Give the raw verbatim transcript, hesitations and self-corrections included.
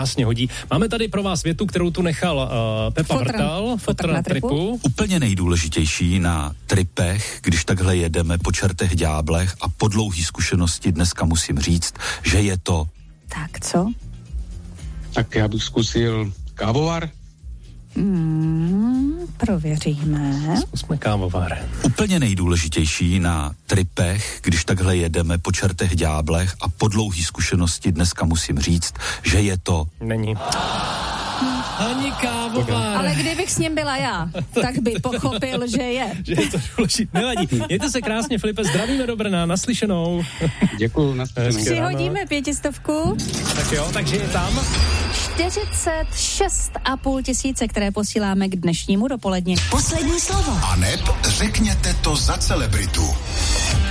krásně hodí. Máme tady pro vás větu, kterou tu nechal uh, Pepa Fotr, Vrtal, fotr fotr na tripu. tripu. Úplně nejdůležitější na tripech, když takhle jedeme po čertech ďáblech a po dlouhý zkušenosti dneska musím říct, že je to... Tak co? Tak já bych zkusil kávovar. Hmm, prověříme. Zkusme kávovar. Úplně nejdůležitější na tripech, když takhle jedeme po čertech ďáblech a po dlouhý zkušenosti dneska musím říct, že je to... Není. Ani kávovar. Ale kdybych s ním byla já, tak by pochopil, že je. Že je to důležité. Nevadí. Mějte se krásně, Filipe, zdravíme do Brna, naslyšenou. Děkuju, naslyšenou. Přihodíme pětistovku. Tak jo, takže je tam. čtyřicet šest a půl tisíce, které posíláme k dnešnímu dopoledni. Poslední slovo. A neb řekněte to za celebritu.